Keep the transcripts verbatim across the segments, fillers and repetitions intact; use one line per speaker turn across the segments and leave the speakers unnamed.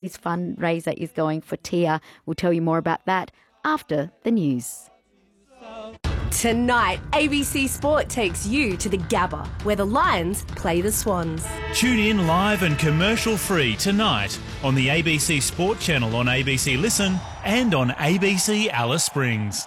his fundraiser is going for Tia. We'll tell you more about that after the news.
Tonight, A B C Sport takes you to the Gabba, where the Lions play the Swans.
Tune in live and commercial-free tonight on the A B C Sport channel on A B C Listen and on A B C Alice Springs.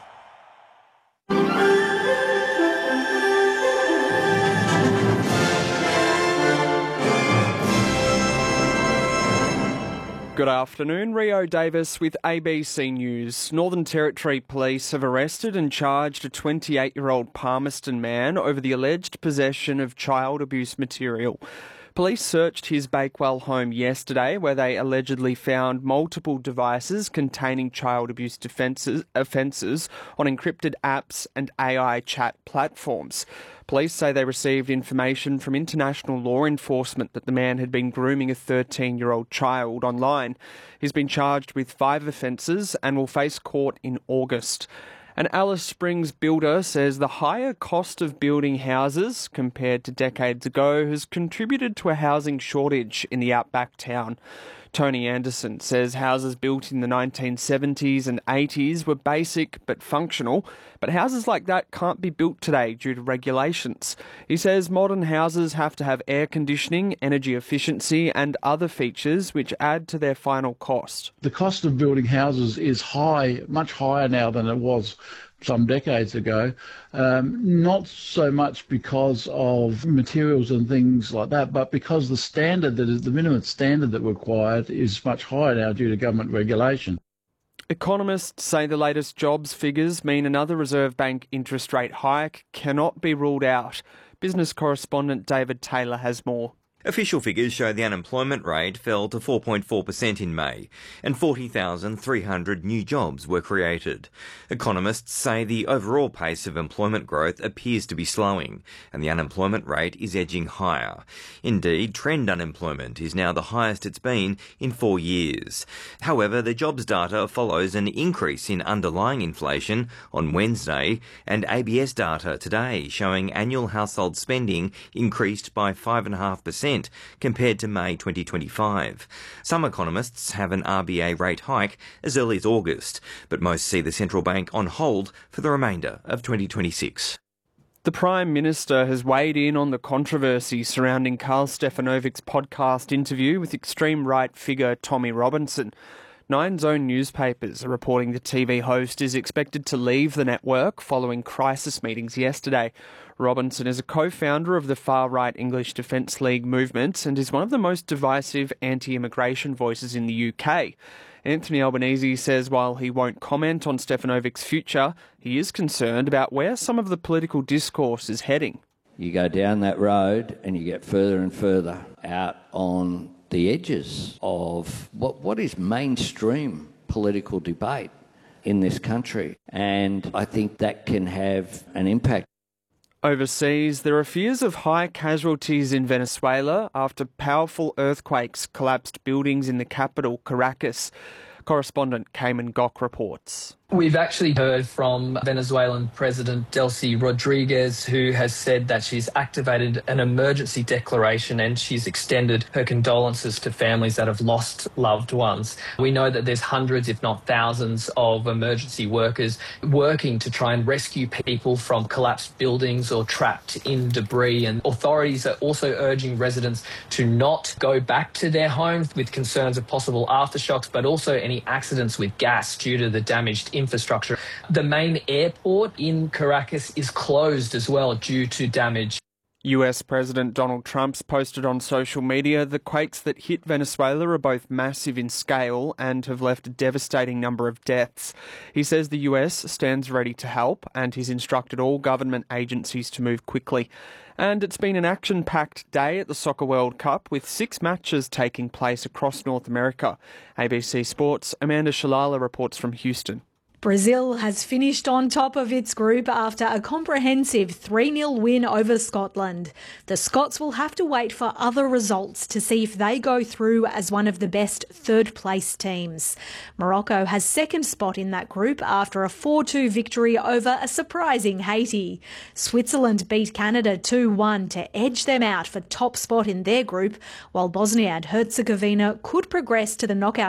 Good afternoon, Rio Davis with A B C News. Northern Territory Police have arrested and charged a twenty-eight-year-old Palmerston man over the alleged possession of child abuse material. Police searched his Bakewell home yesterday, where they allegedly found multiple devices containing child abuse defences, offences on encrypted apps and A I chat platforms. Police say they received information from international law enforcement that the man had been grooming a thirteen-year-old child online. He's been charged with five offences and will face court in August. An Alice Springs builder says the higher cost of building houses compared to decades ago has contributed to a housing shortage in the outback town. Tony Anderson says houses built in the nineteen seventies and eighties were basic but functional, but houses like that can't be built today due to regulations. He says modern houses have to have air conditioning, energy efficiency and other features which add to their final cost.
The cost of building houses is high, much higher now than it was some decades ago, um, not so much because of materials and things like that, but because the standard that is the minimum standard that required is much higher now due to government regulation.
Economists say the latest jobs figures mean another Reserve Bank interest rate hike cannot be ruled out. Business correspondent David Taylor has more.
Official figures show the unemployment rate fell to four point four percent in May, and forty thousand three hundred new jobs were created. Economists say the overall pace of employment growth appears to be slowing, and the unemployment rate is edging higher. Indeed, trend unemployment is now the highest it's been in four years. However, the jobs data follows an increase in underlying inflation on Wednesday, and A B S data today showing annual household spending increased by five point five percent. Compared to May twenty twenty-five. Some economists have an R B A rate hike as early as August, but most see the central bank on hold for the remainder of twenty twenty-six.
The Prime Minister has weighed in on the controversy surrounding Karl Stefanovic's podcast interview with extreme right figure Tommy Robinson. Nine's own newspapers are reporting the T V host is expected to leave the network following crisis meetings yesterday. Robinson is a co-founder of the far-right English Defence League movement and is one of the most divisive anti-immigration voices in the U K. Anthony Albanese says while he won't comment on Stefanovic's future, he is concerned about where some of the political discourse is heading.
You go down that road and you get further and further out on the edges of what what is mainstream political debate in this country. And I think that can have an impact.
Overseas, there are fears of high casualties in Venezuela after powerful earthquakes collapsed buildings in the capital, Caracas. Correspondent Cayman Gok reports.
We've actually heard from Venezuelan President Delcy Rodriguez, who has said that she's activated an emergency declaration and she's extended her condolences to families that have lost loved ones. We know that there's hundreds, if not thousands, of emergency workers working to try and rescue people from collapsed buildings or trapped in debris. And authorities are also urging residents to not go back to their homes with concerns of possible aftershocks, but also any accidents with gas due to the damaged infrastructure. The main airport in Caracas is closed as well due to damage.
U S President Donald Trump's posted on social media the quakes that hit Venezuela are both massive in scale and have left a devastating number of deaths. He says the U S stands ready to help and he's instructed all government agencies to move quickly. And it's been an action-packed day at the Soccer World Cup with six matches taking place across North America. A B C Sports' Amanda Shalala reports from Houston.
Brazil has finished on top of its group after a comprehensive three nil win over Scotland. The Scots will have to wait for other results to see if they go through as one of the best third-place teams. Morocco has second spot in that group after a four two victory over a surprising Haiti. Switzerland beat Canada two one to edge them out for top spot in their group, while Bosnia and Herzegovina could progress to the knockout